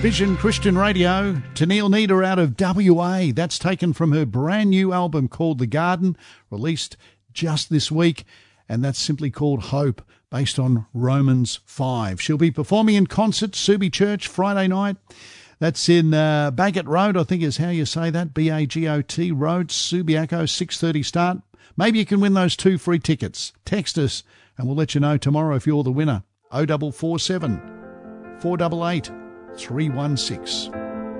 Vision Christian Radio, Tennille Nida out of WA. That's taken from her brand new album called The Garden, released just this week, and that's simply called Hope, based on Romans 5. She'll be performing in concert, Subi Church, Friday night. That's in Bagot Road, I think is how you say that, B-A-G-O-T Road, Subiaco, 6:30 start. Maybe you can win those 2 free tickets. Text us and we'll let you know tomorrow if you're the winner. 0447 488 316.